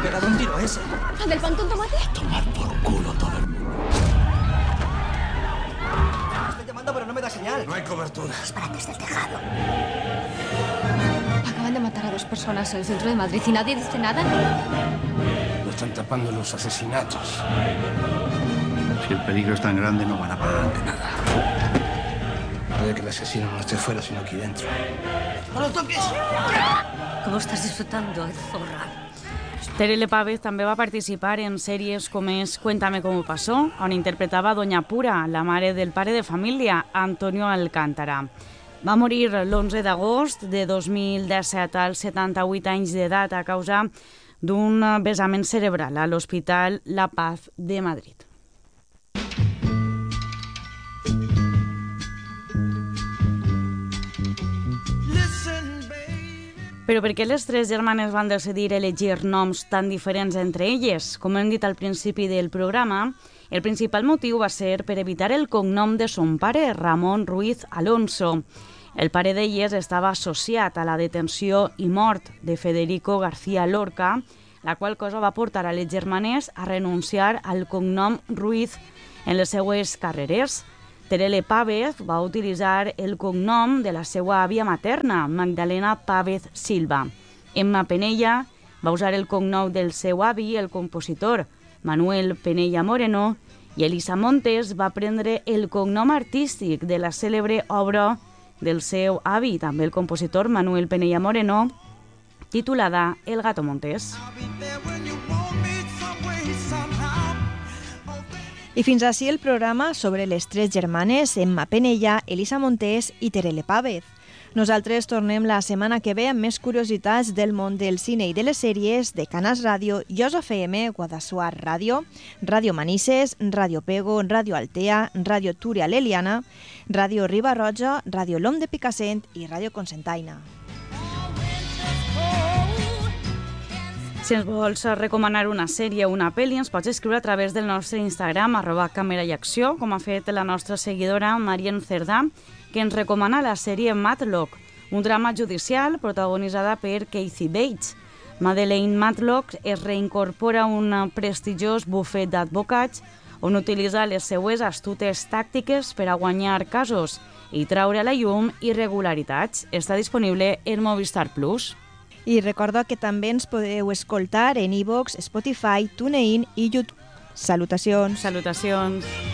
ha pegado un tiro ese? ¿Al del pan con tomate? Tomar por culo todo el mundo. Estoy llamando, pero no me da señal. No hay cobertura. Dispara desde el tejado. Acaban de matar a 2 personas en el centro de Madrid y nadie dice nada. Lo están tapando los asesinatos. Si el peligro es tan grande, no van a parar ante nada. Puede que el asesino no esté fuera, sino aquí dentro. ¡No lo toques! ¿Cómo estás disfrutando, zorra? Terele Pávez també va participar en sèries com és Cuéntame cómo pasó, on interpretava Doña Pura, la mare del pare de família, Antonio Alcántara. Va morir l'11 d'agost de 2017 als 78 anys d'edat a causa d'un vessament cerebral a l'Hospital La Paz de Madrid. Però per què les 3 germanes van decidir elegir noms tan diferents entre elles? Com hem dit al principi del programa, el principal motiu va ser per evitar el cognom de son pare, Ramon Ruiz Alonso. El pare d'elles estava associat a la detenció i mort de Federico García Lorca, la qual cosa va portar a les germanes a renunciar al cognom Ruiz en les seues carreres. Terele Pávez va utilitzar el cognom de la seva àvia materna, Magdalena Pávez Silva. Emma Penella va usar el cognom del seu avi, el compositor Manuel Penella Moreno, i Elisa Montes va prendre el cognom artístic de la cèlebre obra del seu avi, també el compositor Manuel Penella Moreno, titulada El gato Montés. I fins així el programa sobre les 3 germanes, Emma Penella, Elisa Montés i Terele Pávez. Nosaltres tornem la setmana que ve amb més curiositats del món del cine i de les sèries de Canas Ràdio, Ios FM, Guadassuar Ràdio, Ràdio Manises, Ràdio Pego, Ràdio Altea, Ràdio Túria l'Eliana, Ràdio Riba-roja, Ràdio L'Om de Picassent i Ràdio Consentaina. Si ens vols recomanar una sèrie o una pel·li, ens pots escriure a través del nostre Instagram, @cameraiacció, com ha fet la nostra seguidora Marien Cerdà, que ens recomana la sèrie Matlock, un drama judicial protagonitzada per Kathy Bates. Madeleine Matlock es reincorpora a un prestigiós bufet d'advocats on utilitza les seues astutes tàctiques per a guanyar casos i traure a la llum irregularitats. Està disponible en Movistar Plus. I recordo que també ens podeu escoltar en iVoox, Spotify, TuneIn i YouTube. Salutacions. Salutacions.